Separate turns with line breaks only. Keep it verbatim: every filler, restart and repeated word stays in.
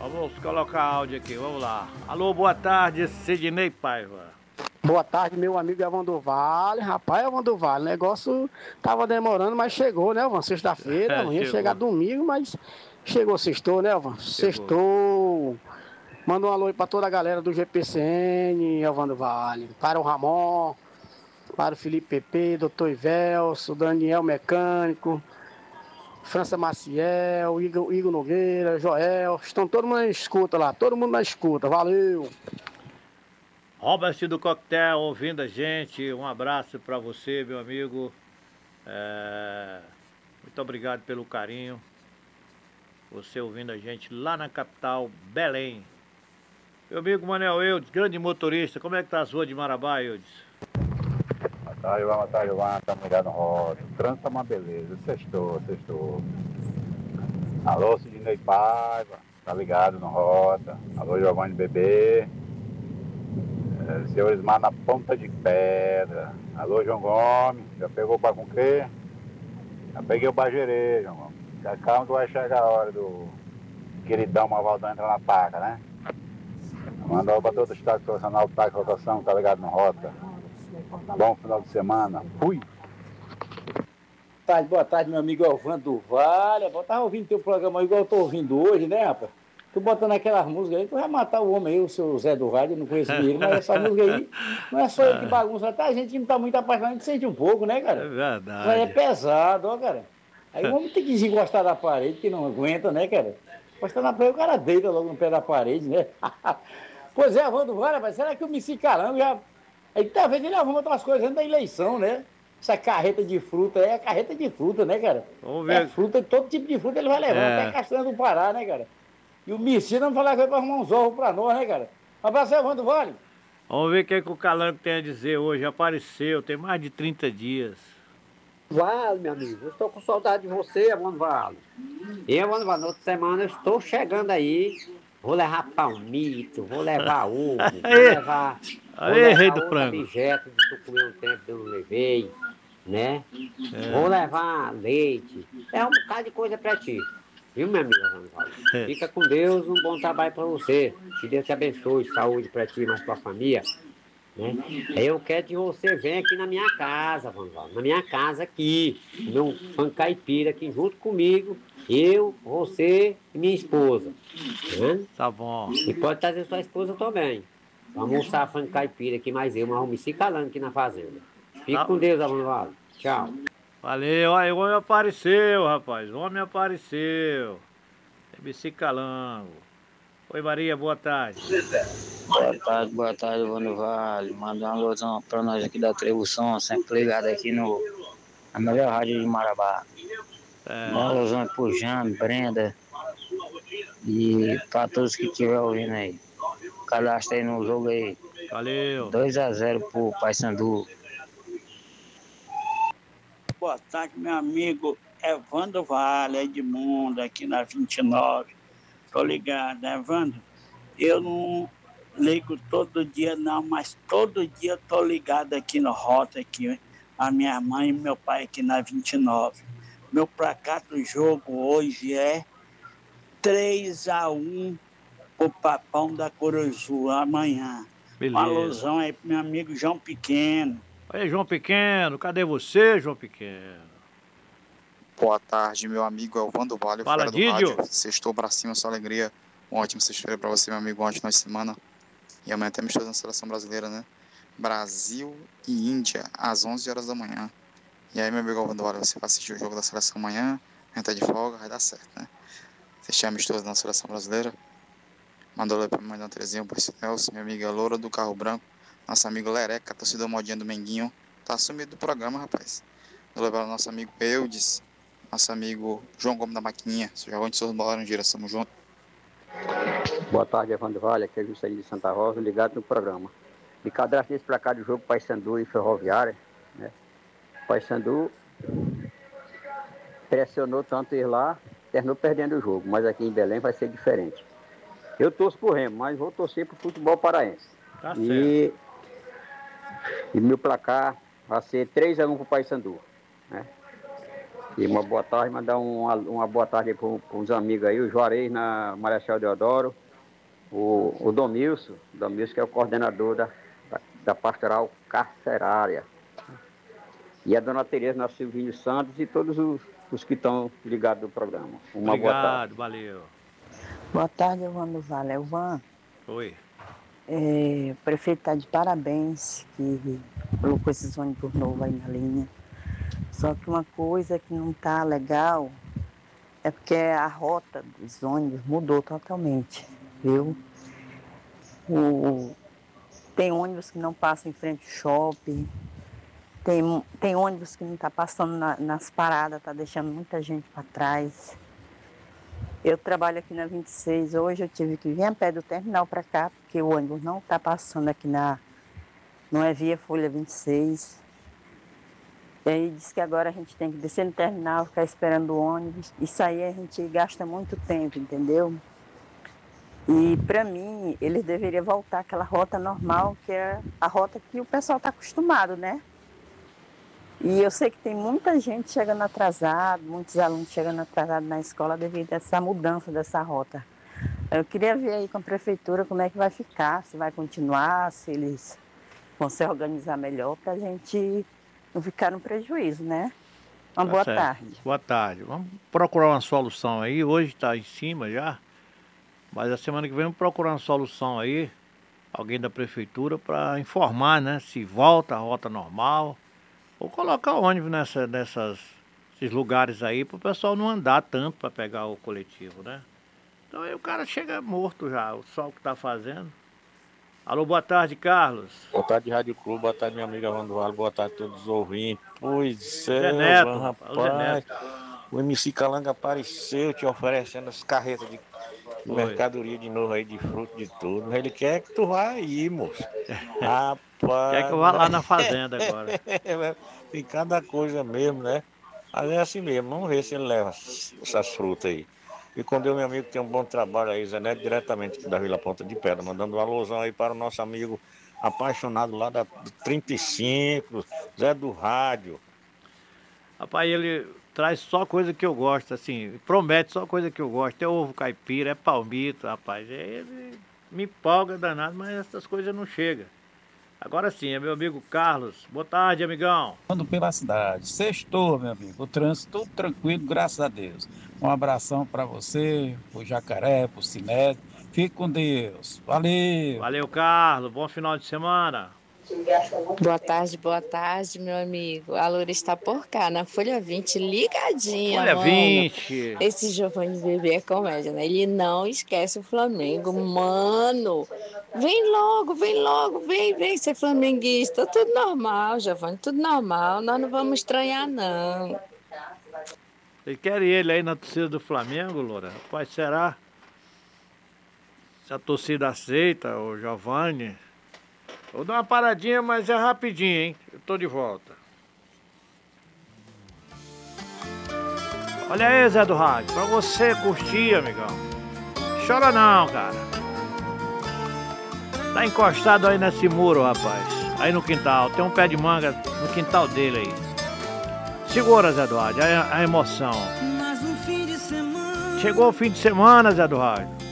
Vamos colocar áudio aqui, vamos lá. Alô, boa tarde, Sidney Paiva.
Boa tarde, meu amigo Evandro Vale. Rapaz, Evandro Vale, o negócio tava demorando, mas chegou, né, Evan? Sexta-feira, amanhã
Chegou.
chegar domingo, mas chegou, sextou, né, Evan? Sextou. Manda um alô aí pra toda a galera do G P C N, Evandro Vale. Para o Ramon, para o Felipe Pepe, doutor Ivelso, Daniel Mecânico, França Maciel, Igor, Igor Nogueira, Joel. Estão todo mundo na escuta lá, todo mundo na escuta. Valeu!
Robert do Coquetel ouvindo a gente, um abraço pra você, meu amigo. É... Muito obrigado pelo carinho. Você ouvindo a gente lá na capital, Belém. Meu amigo Manel Eudes, grande motorista, como é que tá as ruas de Marabá, Eudes?
Boa tarde, Ivan, boa tarde, Ivan, tá ligado no roda. O trânsito tá uma beleza, sextou, sextou. Alô, Sidney Paiva, tá ligado no roda. Alô, Giovanni Bebê. É, seu Ismar na ponta de pedra. Alô, João Gomes, já pegou o bar com o quê? Já peguei o bagerê, João Gomes. Já calma que vai chegar a hora do queridão Mavaldão entrar na taca, né? Manda pra todo o estado profissional do táxi rotação, tá ligado no rota. Bom final de semana. Fui!
Boa tarde, boa tarde, meu amigo Evandro Vale. Eu tava ouvindo teu programa igual eu tô ouvindo hoje, né, rapaz? Tu botando aquelas músicas aí, tu vai matar o homem aí, o seu Zé do Vale, eu não conheço ele, mas essa música aí não é só ele que bagunça, até a gente que não tá muito apaixonado, a gente sente um pouco, né, cara?
É verdade.
Isso aí é pesado, ó, cara. Aí o homem tem que desencostar da parede, que não aguenta, né, cara? Encostar na parede, o cara deita logo no pé da parede, né? Pois é, Evandro Vale, mas será que o Missy Calango já... Aí talvez ele arruma outras coisas antes da eleição, né? Essa carreta de fruta aí é carreta de fruta, né, cara?
Vamos ver.
É fruta, todo tipo de fruta ele vai levando,
É.
até castanha do Pará, né, cara? E o Missy não falar que vai pra arrumar uns ovos pra nós, né, cara? Um abraço, Evandro Vale.
Vamos ver o que, é que o Calango tem a dizer hoje. Apareceu, tem mais de trinta dias.
Vale, meu amigo, eu estou com saudade de você, Evandro Vale. E Evandro Vale, na outra semana eu estou chegando aí. Vou levar palmito, vou levar ovo, vou levar, vou
Aí, rei
levar
do
outro
frango.
objeto que tu comeu um tempo que eu não levei, né?
É.
Vou levar leite. É um bocado de coisa pra ti. Viu, meu amigo Evandro Vale?
É.
Fica com Deus, um bom trabalho pra você. Que Deus te abençoe, saúde pra ti e pra tua família. Né? Eu quero que você venha aqui na minha casa, Vanval, na minha casa aqui, meu fã caipira aqui junto comigo, eu, você e minha esposa. Né?
Tá bom.
E pode trazer sua esposa também. Vamos almoçar fã caipira aqui, mais eu, mas vamos se calando aqui na fazenda. Fique
Tá.
com Deus, Vanval. Tchau.
Valeu, aí o homem apareceu, rapaz. O homem apareceu. M C Calango. Oi, Maria, boa tarde.
Boa tarde, boa tarde, Evandro Vale. Manda uma alusão pra nós aqui da Trebução, sempre ligado aqui no, na melhor rádio de Marabá.
É.
Uma alusão pro Jane, Brenda e pra todos que estiver ouvindo aí. Cadastra aí no jogo aí.
Valeu.
dois a zero pro Paysandu.
Boa tarde, meu amigo Evandro Vale, Edmundo, aqui na vinte e nove. Tô ligado, Evandro. Eu não ligo todo dia, não, mas todo dia tô ligado aqui no Rota, aqui, a minha mãe e meu pai aqui na vinte e nove. Meu placar do jogo hoje é três a um pro Papão da Curuzu, amanhã.
Beleza.
Uma alusão aí pro meu amigo João Pequeno.
Aí, João Pequeno, cadê você, João Pequeno?
Boa tarde, meu amigo Evandro Vale,
Fala,
fora do
Didio.
rádio. Sextou pra cima, sua alegria. Um ótimo sexta-feira pra você, meu amigo, uma ótima semana. E amanhã temos toda a seleção brasileira, né? Brasil e Índia, às onze horas da manhã. E aí, meu amigo Evandro Vale, você vai assistir o jogo da seleção amanhã, a gente tá de folga, vai dar certo, né? Assistir amistoso na seleção brasileira. Mandou lá pra mãe da Terezinha, o Bruce Nelson, minha amiga Loura do Carro Branco, nosso amigo Lereca, torcedor modinha do Menguinho. Tá sumido do programa, rapaz. Vou levar o nosso amigo Eudes, nosso amigo João Gomes da Maquininha. Sou João de Souza Laranjeira, tamo junto.
Boa tarde, Evandro Vale, aqui é o Juscelino de Santa Rosa, ligado no programa. Me cadastro nesse placar do jogo Paysandu e Ferroviária, né? Paysandu pressionou tanto ir lá, terminou perdendo o jogo, mas aqui em Belém vai ser diferente. Eu torço pro Remo, mas vou torcer pro futebol paraense.
Tá
e, e meu placar vai ser três a um pro Paysandu, né? E uma boa tarde, mandar uma, uma boa tarde para uns amigos aí, o Juarez na Marechal Deodoro, o, o Domilson, o Domilson que é o coordenador da, da, da pastoral carcerária. E a dona Tereza na Silvinho Santos e todos os, os que estão ligados no programa. Uma
Obrigado,
boa tarde.
valeu.
Boa tarde, Evandro Vale. Elvan,
Oi.
é, o prefeito está de parabéns que colocou esses ônibus novos aí na linha. Só que uma coisa que não está legal é porque a rota dos ônibus mudou totalmente, viu? O, tem ônibus que não passam em frente ao shopping, tem, tem ônibus que não está passando na, nas paradas, está deixando muita gente para trás. Eu trabalho aqui na vinte e seis, hoje eu tive que vir a pé do terminal para cá, porque o ônibus não está passando aqui na... não é via Folha vinte e seis. E aí diz que agora a gente tem que descer no terminal, ficar esperando o ônibus. Isso aí a gente gasta muito tempo, entendeu? E para mim, eles deveriam voltar àquela rota normal, que é a rota que o pessoal está acostumado, né? E eu sei que tem muita gente chegando atrasado, muitos alunos chegando atrasados na escola devido a essa mudança dessa rota. Eu queria ver aí com a prefeitura como é que vai ficar, se vai continuar, se eles vão se organizar melhor para a gente não ficar no prejuízo, né? Uma
Tá
boa
certo.
tarde.
Boa tarde. Vamos procurar uma solução aí. Hoje está em cima já, mas a semana que vem vamos procurar uma solução aí, alguém da prefeitura, para informar, né? Se volta a rota normal, ou colocar ônibus nessa, nessas, esses lugares aí, para o pessoal não andar tanto para pegar o coletivo, né? Então aí o cara chega morto já, o sol que está fazendo. Alô, boa tarde, Carlos.
Boa tarde, Rádio Clube. Boa tarde, minha amiga Evandro Vale. Boa tarde a todos os ouvintes. Pois é,
Neto,
Evan,
o Zé Neto.
rapaz. O M C Calanga apareceu te oferecendo as carretas de
Foi.
mercadoria de novo aí, de fruto, de tudo. Ele quer que tu vá aí, moço. Rapaz.
Quer que eu vá lá na fazenda agora.
Tem cada coisa mesmo, né? Mas é assim mesmo. Vamos ver se ele leva essas frutas aí. E com Deus, meu amigo, tem um bom trabalho aí, Zé Neto, diretamente aqui da Vila Ponta de Pedra, mandando um alusão aí para o nosso amigo apaixonado lá da trinta e cinco, Zé do Rádio.
Rapaz, ele traz só coisa que eu gosto, assim, promete só coisa que eu gosto. É ovo caipira, é palmito, rapaz. Ele me empolga danado, mas essas coisas não chegam. Agora sim, é meu amigo Carlos. Boa tarde, amigão.
Ando pela cidade. Sextou, meu amigo. O trânsito tudo tranquilo, graças a Deus. Um abração para você, pro Jacaré, pro Sinésio. Fique com Deus. Valeu.
Valeu, Carlos. Bom final de semana.
Boa tarde, boa tarde, meu amigo. A Loura está por cá, na Folha vinte, ligadinha,
Folha
mano.
vinte.
Esse Giovanni Bebê é comédia, né? Ele não esquece o Flamengo, mano. Vem logo, vem logo, vem, vem ser flamenguista. Tudo normal, Giovanni, tudo normal. Nós não vamos estranhar, não.
Vocês querem ele aí na torcida do Flamengo, Loura? Rapaz, será? Se a torcida aceita, o Giovanni... Vou dar uma paradinha, mas é rapidinho, hein? Eu tô de volta. Olha aí, Zé do Rádio, pra você curtir, amigão. Chora não, cara. Tá encostado aí nesse muro, rapaz. Aí no quintal, tem um pé de manga no quintal dele aí. Segura, Zé do Rádio, a, a emoção. Chegou o fim de semana, Zé do Rádio.